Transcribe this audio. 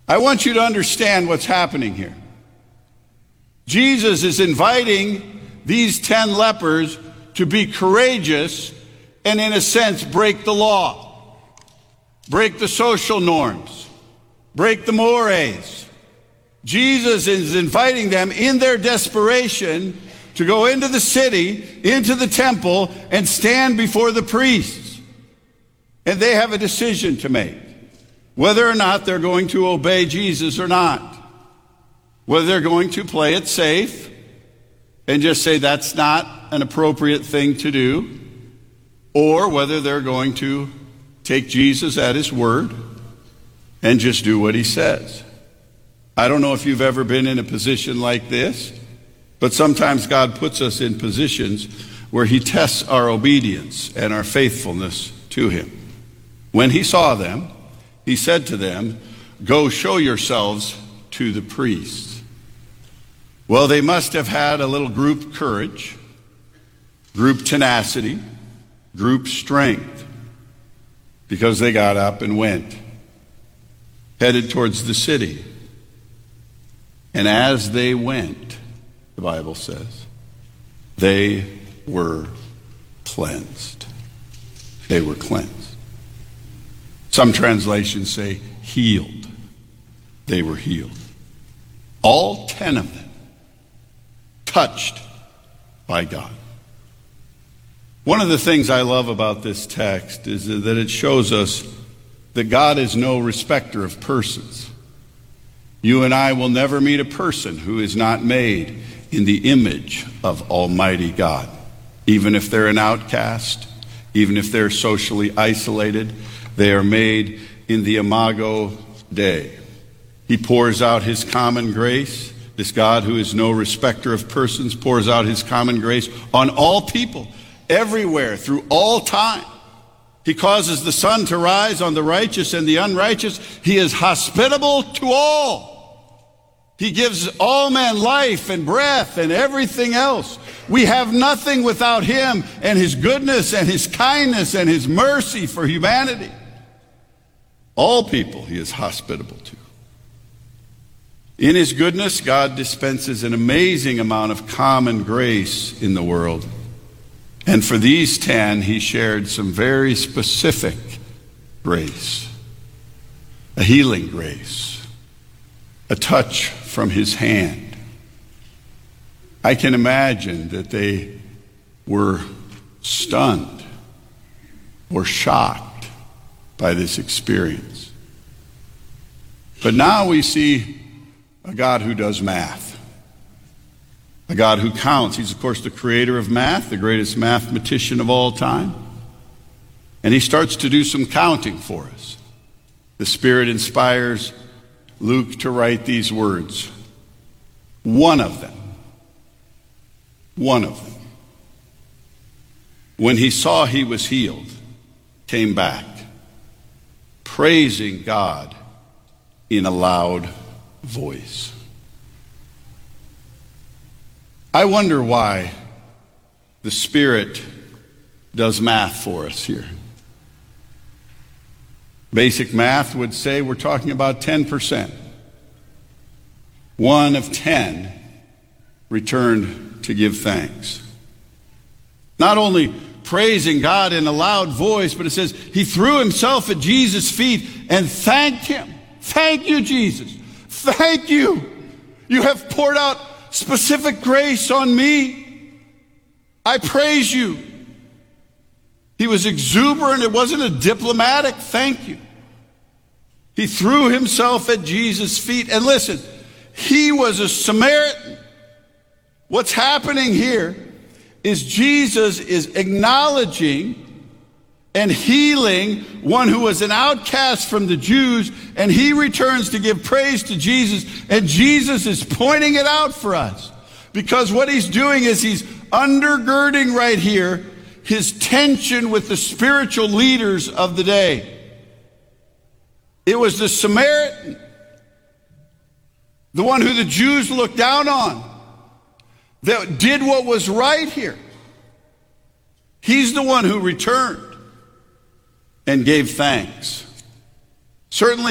I want you to understand what's happening here. Jesus is inviting these 10 lepers to be courageous and, in a sense, break the law, break the social norms, break the mores. Jesus is inviting them in their desperation to go into the city, into the temple, and stand before the priests. And they have a decision to make, whether or not they're going to obey Jesus or not. Whether they're going to play it safe and just say that's not an appropriate thing to do, or whether they're going to take Jesus at his word and just do what he says. I don't know if you've ever been in a position like this, but sometimes God puts us in positions where he tests our obedience and our faithfulness to him. When he saw them, he said to them, "Go show yourselves to the priests." Well, they must have had a little group courage, group tenacity, group strength, because they got up and went, headed towards the city. And as they went, the Bible says, they were cleansed. They were cleansed. Some translations say healed. They were healed. All 10 of them touched by God. One of the things I love about this text is that it shows us that God is no respecter of persons. You and I will never meet a person who is not made in the image of Almighty God. Even if they're an outcast, even if they're socially isolated, they are made in the imago Dei. He pours out his common grace. This God who is no respecter of persons pours out his common grace on all people, everywhere, through all time. He causes the sun to rise on the righteous and the unrighteous. He is hospitable to all. He gives all men life and breath and everything else. We have nothing without him and his goodness and his kindness and his mercy for humanity. All people he is hospitable to. In his goodness, God dispenses an amazing amount of common grace in the world. And for these 10, he shared some very specific grace. A healing grace. A touch from his hand. I can imagine that they were stunned or shocked by this experience. But now we see a God who does math. A God who counts. He's, of course, the creator of math, the greatest mathematician of all time. And he starts to do some counting for us. The Spirit inspires Luke to write these words. One of them, when he saw he was healed, came back, praising God in a loud voice. I wonder why the Spirit does math for us here. Basic math would say we're talking about 10%. 1 of 10 returned to give thanks. Not only praising God in a loud voice, but it says he threw himself at Jesus' feet and thanked him. Thank you, Jesus. Thank you. You have poured out specific grace on me. I praise you. He was exuberant. It wasn't a diplomatic thank you. He threw himself at Jesus' feet. And listen, he was a Samaritan. What's happening here is Jesus is acknowledging and healing one who was an outcast from the Jews, and he returns to give praise to Jesus, and Jesus is pointing it out for us. Because what he's doing is he's undergirding right here his tension with the spiritual leaders of the day. It was the Samaritan, the one who the Jews looked down on, that did what was right here. He's the one who returned and gave thanks. Certainly